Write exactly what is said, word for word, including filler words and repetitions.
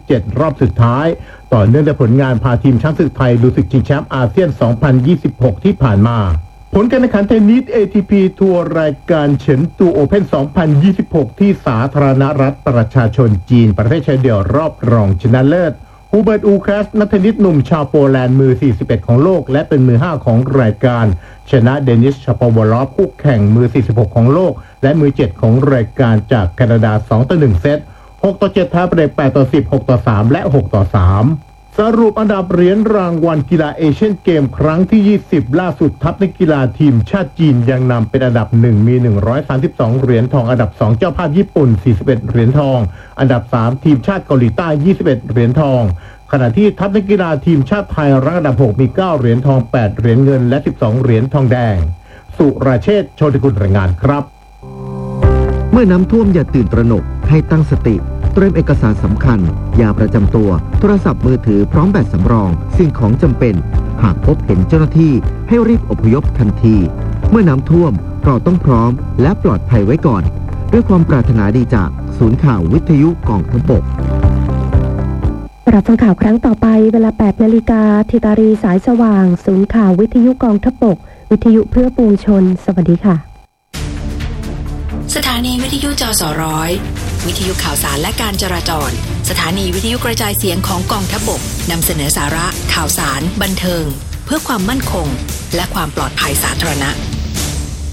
เจ็ดรอบสุดท้ายต่อเนื่องจากผลงานพาทีมช้างศึกไทยลุยศึกชิงแชมป์อาเซียน สองพันยี่สิบหก ที่ผ่านมาผลการแข่งขันเทนนิส เอ ที พี ทัวร์รายการเฉินตูโอเพ่น สองพันยี่สิบหก ที่สาธารณรัฐประชาชนจีนประเภทชายเดี่ยวรอบรองชนะเลิศฮูเบิร์ต อูครัสนักเทนนิสหนุ่มชาวโปแลนด์มือ สี่สิบเอ็ด ของโลกและเป็นมือ ห้า ของรายการชนะเดนิส ชาปาวลอฟคู่แข่งมือ สี่สิบหก ของโลกและมือ เจ็ด ของรายการจากแคนาดา สองต่อหนึ่ง เซต หกต่อเจ็ด ท้ายเบรก แปดต่อสิบ หกต่อสาม และ หกต่อสาม สรุปอันดับเหรียญรางวัลกีฬาเอเชียนเกมครั้งที่ ยี่สิบ ล่าสุดทัพนักกีฬาทีมชาติจีนยังนำเป็นอันดับหนึ่งมี หนึ่งร้อยสามสิบสอง เหรียญทองอันดับสองเจ้าภาพญี่ปุ่น สี่สิบเอ็ด เหรียญทองอันดับสามทีมชาติเกาหลีใต้ ยี่สิบเอ็ด เหรียญทองขณะที่ทัพนักกีฬาทีมชาติไทยรั้งอันดับหกมีเก้าเหรียญทองแปดเหรียญเงินและสิบสองเหรียญทองแดงสุรเชษฐ์ โชติกุลรายงานครับเมื่อน้ำท่วมอย่าตื่นตระหนกให้ตั้งสติเตรียมเอกสารสำคัญยาประจำตัวโทรศัพท์มือถือพร้อมแบตสำรองสิ่งของจำเป็นหากพบเห็นเจ้าหน้าที่ให้รีบอพยพทันทีเมื่อน้ำท่วมเราต้องพร้อมและปลอดภัยไว้ก่อนด้วยความปรารถนาดีจากศูนย์ข่าววิทยุกองทัพบกรับฟังข่าวครั้งต่อไปเวลา แปดนาฬิกา ธิตารีสายสว่างศูนย์ข่าววิทยุกองทัพบกวิทยุเพื่อปวงชนสวัสดีค่ะสถานีวิทยุจสร้อยวิทยุข่าวสารและการจราจรสถานีวิทยุกระจายเสียงของกองทัพบกนำเสนอสาระข่าวสารบันเทิงเพื่อความมั่นคงและความปลอดภัยสาธารณะ